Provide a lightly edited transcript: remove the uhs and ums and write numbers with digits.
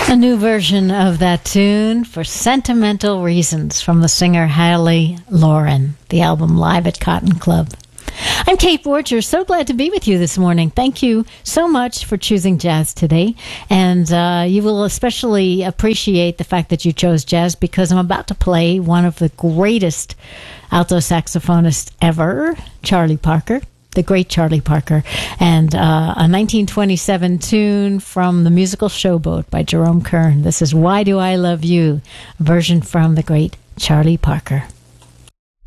A new version of that tune for Sentimental Reasons from the singer Haley Lauren, the album Live at Cotton Club. I'm Kate Borger. So glad to be with you this morning. Thank you so much for choosing jazz today. And you will especially appreciate the fact that you chose jazz because I'm about to play one of the greatest alto saxophonists ever, Charlie Parker. The great Charlie Parker, and a 1927 tune from the musical Showboat by Jerome Kern. This is Why Do I Love You, a version from the great Charlie Parker.